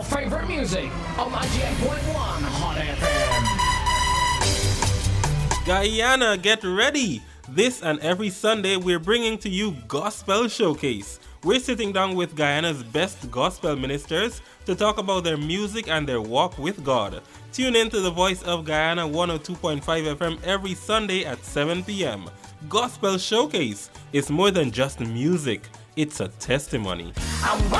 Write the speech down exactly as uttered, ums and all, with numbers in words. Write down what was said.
your favorite music on ninety-eight point one Hot F M. Guyana, get ready! This and every Sunday we're bringing to you Gospel Showcase. We're sitting down with Guyana's best gospel ministers to talk about their music and their walk with God. Tune in to the Voice of Guyana one oh two point five F M every Sunday at seven p.m. Gospel Showcase is more than just music, it's a testimony. I'm